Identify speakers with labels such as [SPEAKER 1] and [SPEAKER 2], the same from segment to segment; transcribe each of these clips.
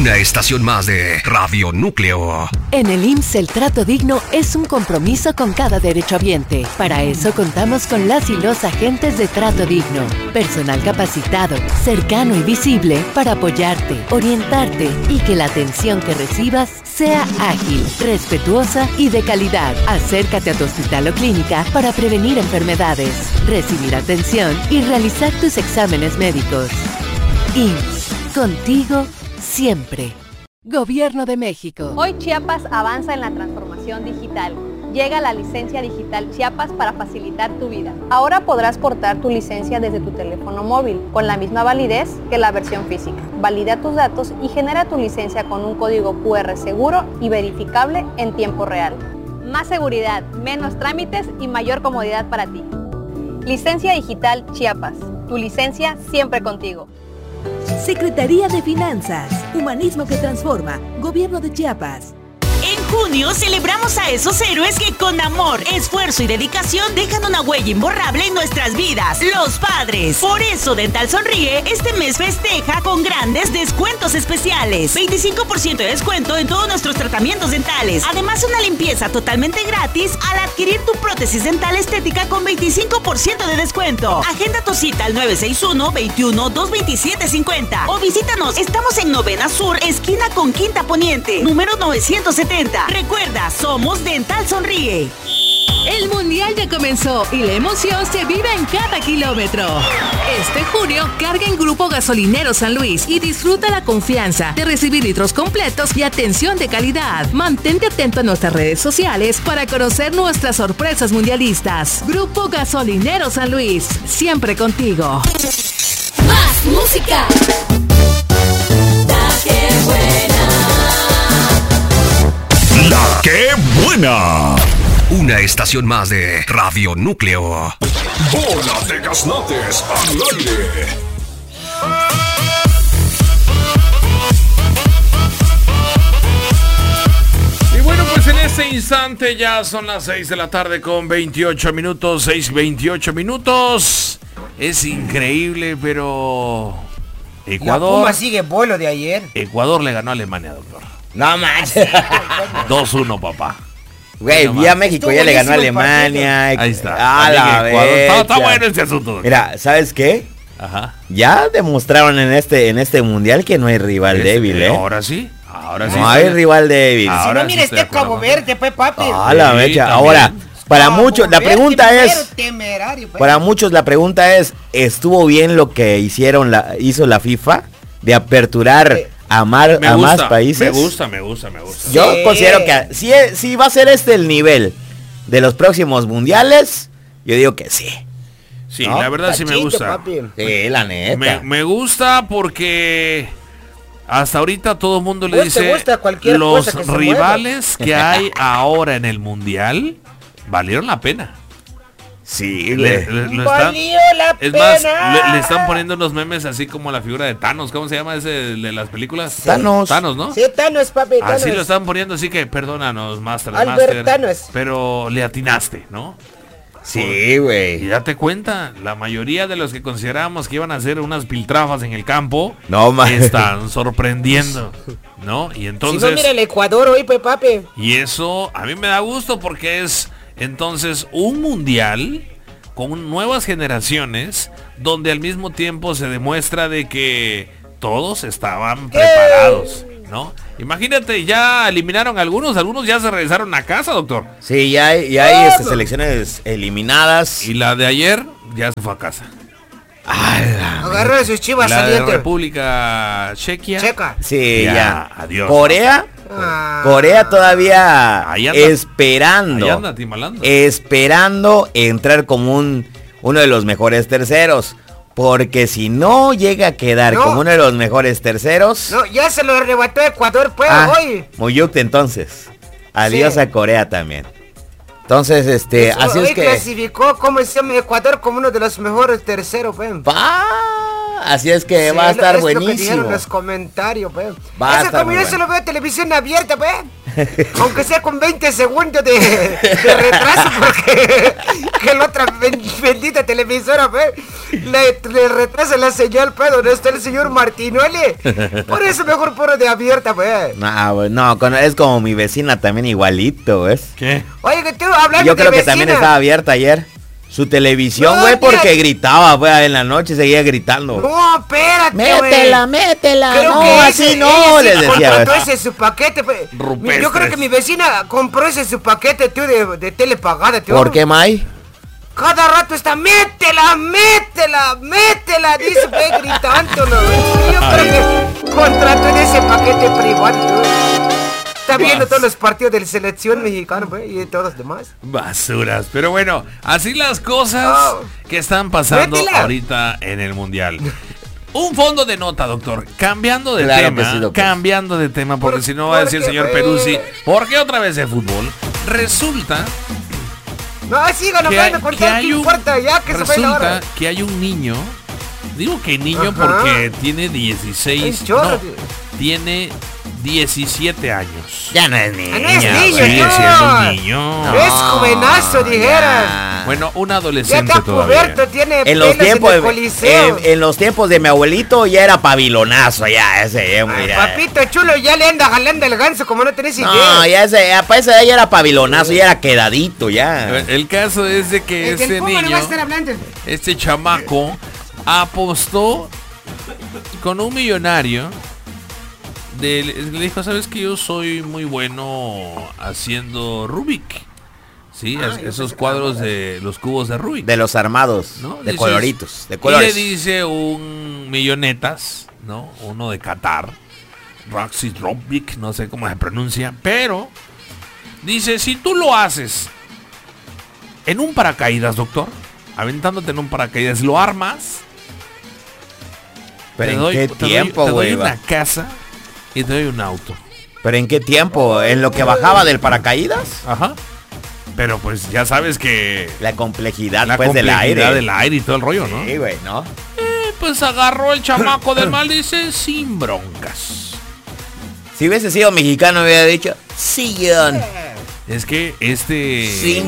[SPEAKER 1] Una estación más de Radio Núcleo.
[SPEAKER 2] En el IMSS el trato digno es un compromiso con cada derechohabiente. Para eso contamos con las y los agentes de trato digno. Personal capacitado, cercano y visible para apoyarte, orientarte y que la atención que recibas sea ágil, respetuosa y de calidad. Acércate a tu hospital o clínica para prevenir enfermedades, recibir atención y realizar tus exámenes médicos. IMSS, contigo siempre. Gobierno de México.
[SPEAKER 3] Hoy Chiapas avanza en la transformación digital. Llega la licencia digital Chiapas para facilitar tu vida. Ahora podrás portar tu licencia desde tu teléfono móvil, con la misma validez que la versión física. Valida tus datos y genera tu licencia con un código QR seguro y verificable en tiempo real. Más seguridad, menos trámites y mayor comodidad para ti. Licencia digital Chiapas. Tu licencia siempre contigo.
[SPEAKER 4] Secretaría de Finanzas, Humanismo que Transforma, Gobierno de Chiapas.
[SPEAKER 5] En junio celebramos a esos héroes que con amor, esfuerzo y dedicación dejan una huella imborrable en nuestras vidas, los padres. Por eso Dental Sonríe este mes festeja con grandes descuentos especiales. 25% de descuento en todos nuestros tratamientos dentales. Además, una limpieza totalmente gratis al adquirir tu prótesis dental estética con 25% de descuento. Agenda tu cita al 961-21-227-50 o visítanos. Estamos en Novena Sur, esquina con Quinta Poniente, número 970. Recuerda, somos Dental Sonríe.
[SPEAKER 6] El Mundial ya comenzó y la emoción se vive en cada kilómetro. Este junio, carga en Grupo Gasolinero San Luis y disfruta la confianza de recibir litros completos y atención de calidad. Mantente atento a nuestras redes sociales para conocer nuestras sorpresas mundialistas. Grupo Gasolinero San Luis, siempre contigo.
[SPEAKER 7] Más música. La que buena.
[SPEAKER 1] La que buena. Una estación más de Radio Núcleo.
[SPEAKER 8] Bola de Gaznates al aire.
[SPEAKER 9] Y bueno, pues en este instante ya son las 6 de la tarde con 28 minutos, 6:28 minutos. Es increíble, pero Ecuador...
[SPEAKER 10] La Puma sigue vuelo de ayer.
[SPEAKER 9] Ecuador le ganó a Alemania, doctor.
[SPEAKER 10] No manches.
[SPEAKER 9] 2-1, papá.
[SPEAKER 10] Güey, vi a México, ya le ganó a Alemania.
[SPEAKER 9] Ahí está.
[SPEAKER 10] Está
[SPEAKER 9] bueno este asunto, doctor.
[SPEAKER 10] Mira, ¿sabes qué?
[SPEAKER 9] Ajá.
[SPEAKER 10] Ya demostraron en este mundial que no hay rival débil, ¿eh?
[SPEAKER 9] Ahora sí.
[SPEAKER 10] No hay rival débil.
[SPEAKER 9] Ahora
[SPEAKER 10] si no,
[SPEAKER 9] sí
[SPEAKER 10] mira,
[SPEAKER 9] este
[SPEAKER 10] Cabo Verde, pues, papi.
[SPEAKER 9] la
[SPEAKER 10] mecha. Ahora, para muchos, la pregunta es... Para muchos la pregunta es, ¿estuvo bien lo que hizo la FIFA de aperturar a más países?
[SPEAKER 9] Me gusta.
[SPEAKER 10] Yo considero que si va a ser el nivel de los próximos mundiales, yo digo que sí.
[SPEAKER 9] Sí, ¿no? La verdad sí me gusta.
[SPEAKER 10] Papi. Sí, la neta.
[SPEAKER 9] Me gusta porque hasta ahorita todo el mundo le dice los rivales que hay ahora en el mundial valieron la pena.
[SPEAKER 10] Sí,
[SPEAKER 9] valió la pena. Es más, le están poniendo unos memes así como la figura de Thanos. ¿Cómo se llama ese de las películas?
[SPEAKER 10] Thanos,
[SPEAKER 9] ¿no?
[SPEAKER 10] Sí, Thanos, papi.
[SPEAKER 9] Así lo están poniendo, así que perdónanos, Master. Pero le atinaste, ¿no?
[SPEAKER 10] Sí, güey.
[SPEAKER 9] Y date cuenta, la mayoría de los que considerábamos que iban a hacer unas piltrafas en el campo, están sorprendiendo, ¿no? Y entonces...
[SPEAKER 10] Si no, mira el Ecuador hoy, pues, papi.
[SPEAKER 9] Y eso a mí me da gusto porque es... Entonces, un mundial con nuevas generaciones, donde al mismo tiempo se demuestra de que todos estaban preparados, ¿no? Imagínate, ya eliminaron algunos ya se regresaron a casa, doctor.
[SPEAKER 10] Sí, ya hay selecciones eliminadas.
[SPEAKER 9] Y la de ayer ya se fue a casa.
[SPEAKER 10] Agarró de sus chivas
[SPEAKER 9] salientes. La de República Checa.
[SPEAKER 10] Sí, ya.
[SPEAKER 9] Adiós.
[SPEAKER 10] Corea todavía esperando.
[SPEAKER 9] Ahí anda timalando.
[SPEAKER 10] Esperando entrar como uno de los mejores terceros. Porque si no llega a quedar como uno de los mejores terceros... No, ya se lo arrebató Ecuador, pues, hoy. Muyukte, entonces. Adiós a Corea también. Entonces, así es que... clasificó como se llama Ecuador como uno de los mejores terceros, pues. Así es que va a estar buenísimo. Lo que dijeron los comentarios, pues. Eso como yo se lo veo en televisión abierta, pues. Aunque sea con 20 segundos de retraso, porque
[SPEAKER 11] que la otra bendita televisora, pues, le retrasa la señal, pues, donde está el señor Martinoli. Por eso mejor puro de abierta, pues.
[SPEAKER 10] No, es como mi vecina también igualito, ¿ves?
[SPEAKER 9] ¿Qué?
[SPEAKER 11] Oye, que tú hablando de
[SPEAKER 10] Yo creo que
[SPEAKER 11] vecina.
[SPEAKER 10] también estaba abierta ayer. Su televisión, güey, porque gritaba, güey, en la noche seguía gritando.
[SPEAKER 11] No, espérate,
[SPEAKER 10] Métela.
[SPEAKER 11] Creo
[SPEAKER 10] no,
[SPEAKER 11] que
[SPEAKER 10] así no, les decía.
[SPEAKER 11] Contrató ese su paquete, pues. Yo creo que mi vecina compró ese su paquete, tío, de tele pagada, tío.
[SPEAKER 10] ¿Por qué, May?
[SPEAKER 11] Cada rato está, métela, dice, ve, gritando, ¿no? Yo creo que contrató en ese paquete privado, tío. Está viendo todos los partidos de la selección mexicana, pues, y de todos los demás.
[SPEAKER 9] Basuras, pero bueno, así las cosas que están pasando ahorita en el mundial. Un fondo de nota, doctor. Cambiando de tema, porque si no va a decir el señor Peruzzi, ¿por qué otra vez el fútbol? Resulta
[SPEAKER 11] no, sigan hablando con todo, ¿qué importa? Ya que
[SPEAKER 9] resulta que hay un niño, digo que niño porque tiene 16, tiene 17 años.
[SPEAKER 10] Ya no es niño.
[SPEAKER 11] No es niño,
[SPEAKER 9] sigue siendo un niño.
[SPEAKER 11] Es jovenazo, dijeran.
[SPEAKER 9] Bueno, un adolescente
[SPEAKER 11] ya está puberto, tiene
[SPEAKER 10] en los tiempos de mi abuelito ya era pavilonazo, ya ese.
[SPEAKER 11] Papito chulo, ya le anda jalando el ganso como no tenés idea.
[SPEAKER 10] No, ya ese, para ese ya era pavilonazo, ya era quedadito, ya.
[SPEAKER 9] El caso es de que este niño, este chamaco, apostó con un millonario. Le dijo, ¿sabes que yo soy muy bueno haciendo Rubik? Sí, esos cuadros de los cubos de Rubik.
[SPEAKER 10] De los armados, ¿no? De coloritos, de colores.
[SPEAKER 9] Y le dice un millonetas, ¿no? Uno de Qatar, Roxy Rubik, no sé cómo se pronuncia, pero dice, si tú lo haces en un paracaídas, doctor, aventándote en un paracaídas, lo armas.
[SPEAKER 10] ¿Pero en qué tiempo, güey?
[SPEAKER 9] Te doy una casa y te doy un auto.
[SPEAKER 10] ¿Pero en qué tiempo? ¿En lo que bajaba del paracaídas?
[SPEAKER 9] Ajá. Pero pues ya sabes que...
[SPEAKER 10] La complejidad del aire.
[SPEAKER 9] Del aire y todo el rollo, ¿no?
[SPEAKER 10] Sí, güey, ¿no?
[SPEAKER 9] Pues agarró el chamaco del mal, dice, sin broncas.
[SPEAKER 10] Si hubiese sido mexicano, hubiera dicho, sí, John.
[SPEAKER 9] Es que este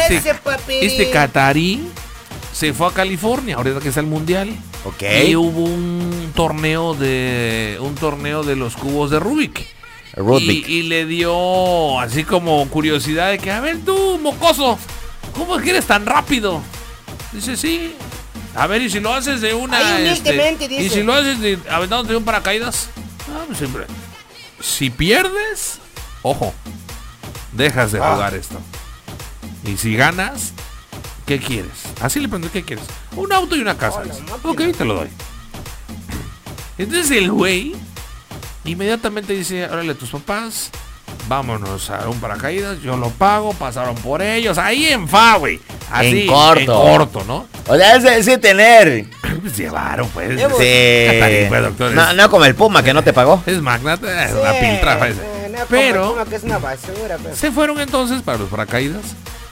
[SPEAKER 9] catarí se fue a California, ahorita que está el mundial.
[SPEAKER 10] Ok.
[SPEAKER 9] Y hubo un torneo de los cubos de Rubik. Y le dio así como curiosidad de que, a ver tú, mocoso, ¿cómo es que eres tan rápido? Dice, sí. A ver, ¿y si lo haces de una... ¿Y si lo haces de aventándote de un paracaídas? Pues siempre. Si pierdes, ojo, dejas de jugar esto. Y si ganas, ¿qué quieres? Así le pregunté, ¿qué quieres? Un auto y una casa. Ok, te lo doy. Entonces el güey inmediatamente dice, órale, tus papás, vámonos a un paracaídas, yo lo pago, pasaron por ellos, ahí en fa, güey. Así, en corto, ¿no?
[SPEAKER 10] O sea, ese tener.
[SPEAKER 9] Pues llevaron, pues.
[SPEAKER 10] Sí.
[SPEAKER 9] Pues, doctor,
[SPEAKER 10] no como el Puma que no te pagó.
[SPEAKER 9] Es magnate, es una piltrafa ese. Pero
[SPEAKER 11] que es una basura, pues.
[SPEAKER 9] Se fueron entonces para los paracaídas.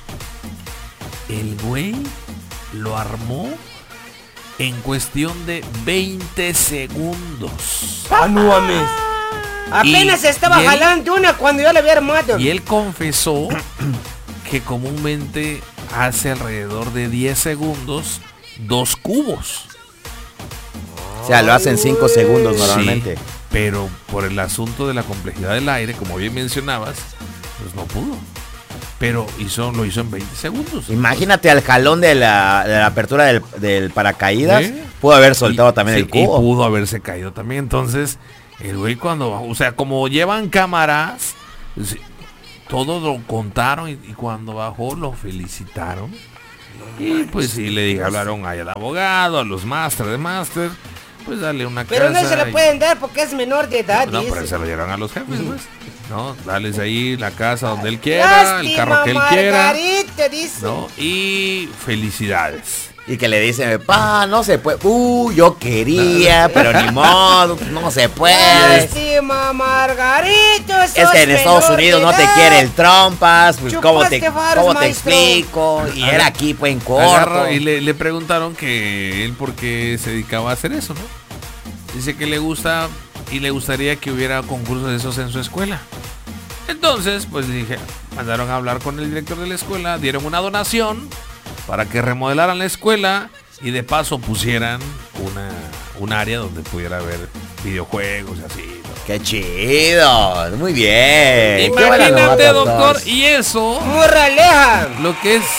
[SPEAKER 9] El güey lo armó en cuestión de 20 segundos.
[SPEAKER 11] No mames. Apenas estaba jalando una cuando yo le había armado.
[SPEAKER 9] Y él confesó que comúnmente hace alrededor de 10 segundos 2 cubos.
[SPEAKER 10] O sea, lo hace en 5 segundos normalmente.
[SPEAKER 9] Sí, pero por el asunto de la complejidad del aire, como bien mencionabas, pues no pudo. Pero lo hizo en 20 segundos.
[SPEAKER 10] Imagínate al jalón de la apertura del paracaídas. Pudo haber soltado también el cubo.
[SPEAKER 9] Y pudo haberse caído también. Entonces, el güey cuando bajó, o sea, como llevan cámaras, todo lo contaron y cuando bajó lo felicitaron. Y pues sí, le hablaron ahí al abogado, a los máster, pues dale una casa.
[SPEAKER 11] Pero no se lo pueden dar porque es menor de edad.
[SPEAKER 9] No, pero se lo dieron a los jefes, pues. No, dales ahí la casa donde él quiera, lástima, el carro que él quiera.
[SPEAKER 11] Dice.
[SPEAKER 9] ¿No? Y felicidades.
[SPEAKER 10] Y que le dicen, no se puede. Yo quería, pero ni modo, no se puede.
[SPEAKER 11] Lástima, Margarito.
[SPEAKER 10] Es que en Estados Unidos no te quiere el trompas, pues ¿cómo te explico? Y era aquí, pues en corto.
[SPEAKER 9] Y le preguntaron que él por qué se dedicaba a hacer eso, ¿no? Dice que le gusta y le gustaría que hubiera concursos de esos en su escuela. Entonces, pues mandaron a hablar con el director de la escuela, dieron una donación para que remodelaran la escuela y de paso pusieran un área donde pudiera haber videojuegos y así.
[SPEAKER 10] ¡Qué chido! Muy bien.
[SPEAKER 9] Imagínate, doctor, y eso...
[SPEAKER 11] ¡Moraleja!
[SPEAKER 9] Lo que es...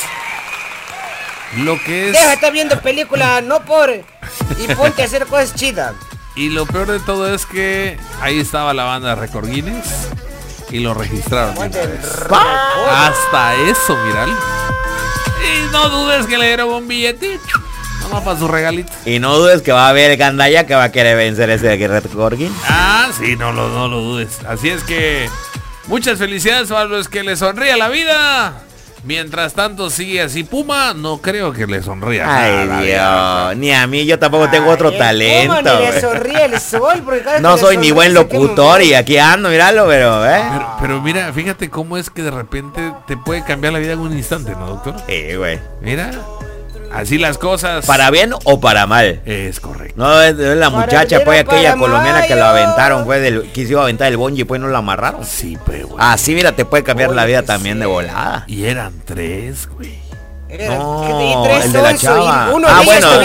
[SPEAKER 11] Deja, está viendo película, no por... Y ponte a hacer cosas chidas.
[SPEAKER 9] Y lo peor de todo es que ahí estaba la banda Record Guinness y lo registraron. Hasta eso, miralo. Y no dudes que le dieron un billete. Nomás para su regalito.
[SPEAKER 10] Y no dudes que va a haber Gandaya que va a querer vencer ese Record Guinness.
[SPEAKER 9] Sí, no lo dudes. Así es que muchas felicidades para los que les sonríe la vida. Mientras tanto sigue así Puma, no creo que le sonría.
[SPEAKER 10] Ay, Dios, ni a mí, yo tampoco tengo otro talento.
[SPEAKER 11] Puma ni le sonríe el sol,
[SPEAKER 10] no soy ni buen locutor y aquí ando, míralo,
[SPEAKER 9] pero mira, fíjate cómo es que de repente te puede cambiar la vida en un instante, ¿no, doctor?
[SPEAKER 10] Sí, güey.
[SPEAKER 9] Mira, así las cosas.
[SPEAKER 10] ¿Para bien o para mal?
[SPEAKER 9] Es correcto.
[SPEAKER 10] No, es la muchacha, pues, aquella colombiana que lo aventaron, pues, quiso aventar el bungee, pues, no la amarraron.
[SPEAKER 9] Sí, pero, güey.
[SPEAKER 10] Así, mira, te puede cambiar la vida también de volada.
[SPEAKER 9] Y eran 3, güey.
[SPEAKER 10] No, el de la chava.
[SPEAKER 11] Bueno,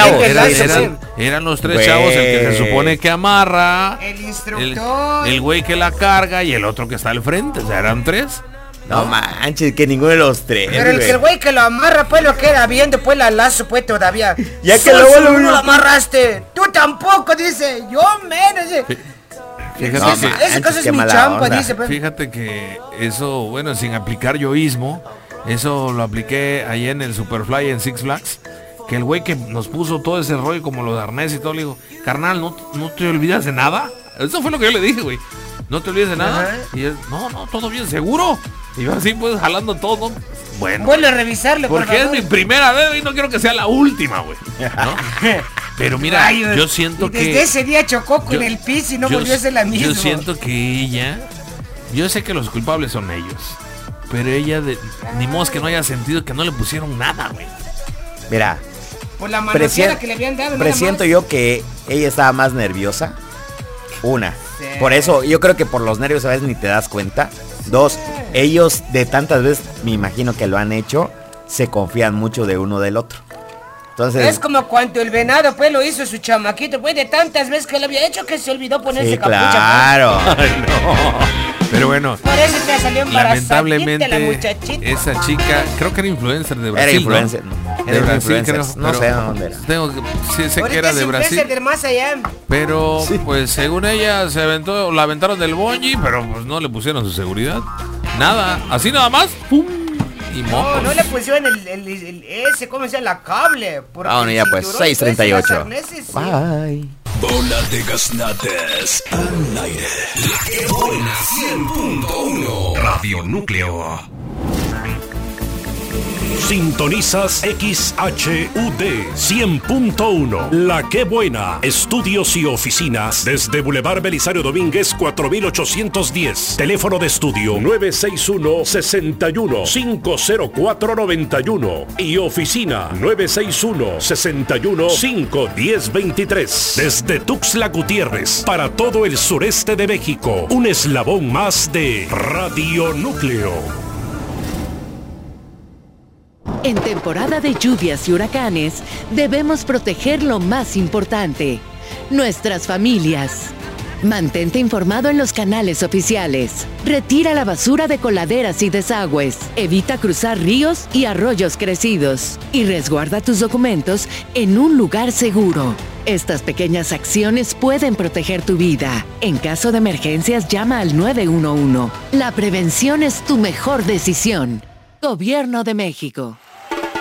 [SPEAKER 9] eran los 3 chavos, el que se supone que amarra,
[SPEAKER 11] el instructor,
[SPEAKER 9] el güey que la carga y el otro que está al frente. O sea, eran 3.
[SPEAKER 10] No manches, que ninguno de los 3.
[SPEAKER 11] Pero el güey que lo amarra, pues lo queda bien, después la lazo, pues todavía.
[SPEAKER 10] Ya que luego
[SPEAKER 11] lo amarraste. Tú tampoco, dice. Yo menos.
[SPEAKER 9] Fíjate que
[SPEAKER 11] esa cosa es mi champa, dice. Pues.
[SPEAKER 9] Fíjate que eso, bueno, sin aplicar yoísmo, eso lo apliqué allá en el Superfly en Six Flags. Que el güey que nos puso todo ese rollo como lo de arnés y todo, le digo, carnal, ¿no te olvidas de nada? Eso fue lo que yo le dije, güey. ¿No te olvides de nada? Ajá. Y él, no, todo bien, ¿seguro? Y yo así, pues, jalando todo. Bueno.
[SPEAKER 11] Vuelve a revisarlo,
[SPEAKER 9] porque es mi primera vez y no quiero que sea la última, güey, ¿no? Pero mira, yo siento que...
[SPEAKER 11] Desde ese día chocó con el piso y no volvió a ser la misma.
[SPEAKER 9] Yo siento que ella... Yo sé que los culpables son ellos. Pero ella, ni modo que no haya sentido que no le pusieron nada, güey.
[SPEAKER 10] Mira.
[SPEAKER 11] Por la manoseada que le habían dado.
[SPEAKER 10] Presiento yo que ella estaba más nerviosa. Una. Sí. Por eso, yo creo que por los nervios a veces ni te das cuenta. 2, ellos de tantas veces, me imagino que lo han hecho, se confían mucho de uno del otro. Entonces,
[SPEAKER 11] es como cuando el venado pues lo hizo su chamaquito, pues de tantas veces que lo había hecho que se olvidó ponerse capucha.
[SPEAKER 10] Claro.
[SPEAKER 9] Ay, no. Pero bueno,
[SPEAKER 11] por eso te salió
[SPEAKER 9] lamentablemente
[SPEAKER 11] la muchachita.
[SPEAKER 9] Esa chica, creo que era influencer de Brasil.
[SPEAKER 10] Era influencer,
[SPEAKER 9] ¿no? Era de Brasil, creo,
[SPEAKER 10] no sé dónde era.
[SPEAKER 9] Sé que era de Brasil.
[SPEAKER 11] De más allá.
[SPEAKER 9] Pero pues según ella la aventaron del bungee, pero pues no le pusieron su seguridad. Nada, así nada más. ¡Pum! Y
[SPEAKER 11] no le pusieron ese, ¿cómo se llama? La cable.
[SPEAKER 10] Bueno, ya pues, 6:38.
[SPEAKER 1] Bye. Bola de gaznates al aire. La que buena 100.1 Radio Núcleo. Sintonizas XHUD 100.1 La Que Buena. Estudios y oficinas desde Boulevard Belisario Domínguez 4810. Teléfono de estudio 961-61-50491 y oficina 961-61-51023. Desde Tuxtla Gutiérrez para todo el sureste de México. Un eslabón más de Radio Núcleo.
[SPEAKER 2] En temporada de lluvias y huracanes, debemos proteger lo más importante, nuestras familias. Mantente informado en los canales oficiales. Retira la basura de coladeras y desagües. Evita cruzar ríos y arroyos crecidos. Y resguarda tus documentos en un lugar seguro. Estas pequeñas acciones pueden proteger tu vida. En caso de emergencias, llama al 911. La prevención es tu mejor decisión. Gobierno de México.